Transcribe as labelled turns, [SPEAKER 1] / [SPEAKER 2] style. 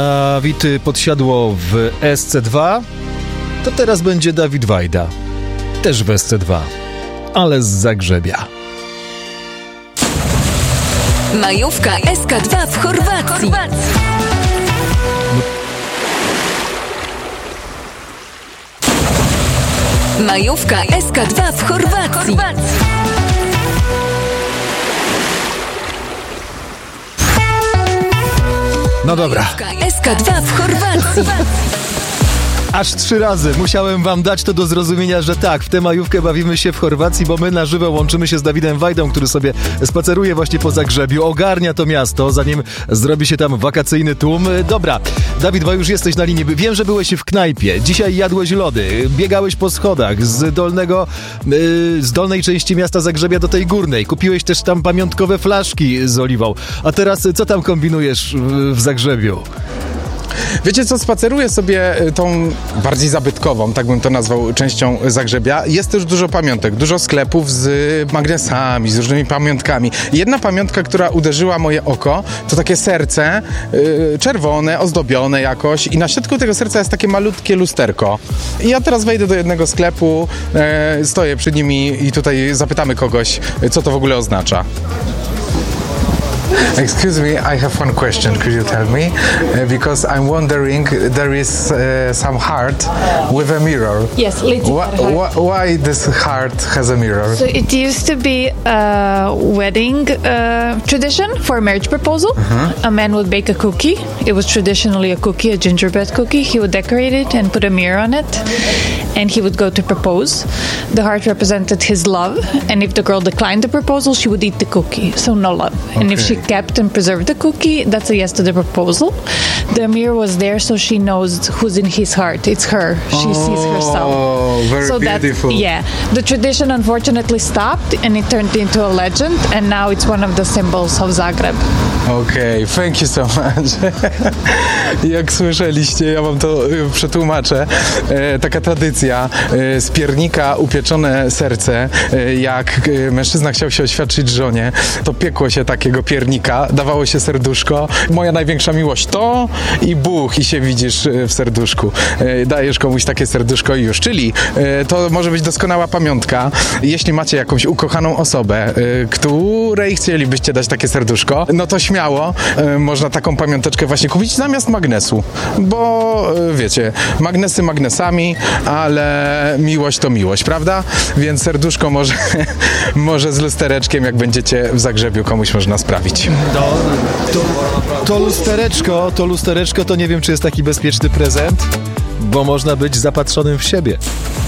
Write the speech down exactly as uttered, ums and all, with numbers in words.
[SPEAKER 1] Dawid podsiadło w S C dwa, to teraz będzie Dawid Wajda. Też w S C dwa, ale z Zagrzebia.
[SPEAKER 2] Majówka S K dwa w Chorwacji. Majówka S K dwa w Chorwacji.
[SPEAKER 1] No dobra.
[SPEAKER 2] Majówka S K dwa w Chorwacji.
[SPEAKER 1] Aż trzy razy musiałem wam dać to do zrozumienia, że tak, w tę majówkę bawimy się w Chorwacji, bo my na żywo łączymy się z Dawidem Wajdą, który sobie spaceruje właśnie po Zagrzebiu, ogarnia to miasto, zanim zrobi się tam wakacyjny tłum. Dobra, Dawid, bo już jesteś na linii. Wiem, że byłeś w knajpie, dzisiaj jadłeś lody, biegałeś po schodach z dolnego, yy, z dolnej części miasta Zagrzebia do tej górnej. Kupiłeś też tam pamiątkowe flaszki z oliwą. A teraz co tam kombinujesz w, w Zagrzebiu?
[SPEAKER 3] Wiecie co, spaceruję sobie tą bardziej zabytkową, tak bym to nazwał, częścią Zagrzebia. Jest też dużo pamiątek, dużo sklepów z magnesami, z różnymi pamiątkami. Jedna pamiątka, która uderzyła moje oko, to takie serce yy, czerwone, ozdobione jakoś i na środku tego serca jest takie malutkie lusterko. I ja teraz wejdę do jednego sklepu, yy, stoję przy nimi i tutaj zapytamy kogoś, co to w ogóle oznacza.
[SPEAKER 4] Excuse me, I have one question. Could you tell me? Uh, because I'm wondering, there is uh, some heart with a mirror.
[SPEAKER 5] Yes, little
[SPEAKER 4] Wh-
[SPEAKER 5] heart.
[SPEAKER 4] wh- why this heart has a mirror?
[SPEAKER 5] So it used to be a wedding uh, tradition for a marriage proposal.
[SPEAKER 4] Uh-huh.
[SPEAKER 5] A man would bake a cookie. It was traditionally a cookie, a gingerbread cookie. He would decorate it and put a mirror on it. And he would go to propose. The heart represented his love. And if the girl declined the proposal, she would eat the cookie. So no love. And if she kept and preserved the cookie, that's a yes to the proposal. The mirror was there so she knows who's in his heart. It's her. She
[SPEAKER 4] oh,
[SPEAKER 5] sees herself.
[SPEAKER 4] Oh, very
[SPEAKER 5] so
[SPEAKER 4] beautiful.
[SPEAKER 5] That, yeah. The tradition unfortunately stopped and it turned into a legend, and now it's one of the symbols of Zagreb.
[SPEAKER 3] Okej, okay, thank you so much. Jak słyszeliście, ja wam to y, przetłumaczę. E, taka tradycja, e, z piernika upieczone serce. E, jak e, mężczyzna chciał się oświadczyć żonie, to piekło się takiego piernika, dawało się serduszko. Moja największa miłość to i Bóg, i się widzisz w serduszku. E, dajesz komuś takie serduszko i już. Czyli e, to może być doskonała pamiątka. Jeśli macie jakąś ukochaną osobę, e, której chcielibyście dać takie serduszko, no to śmiało e, można taką pamiąteczkę właśnie kupić zamiast magnesu, bo e, wiecie, magnesy magnesami, ale miłość to miłość, prawda? Więc serduszko może, może z lustereczkiem, jak będziecie w Zagrzebiu, komuś można sprawić.
[SPEAKER 1] No, to, to lustereczko, to lustereczko to nie wiem, czy jest taki bezpieczny prezent, bo można być zapatrzonym w siebie.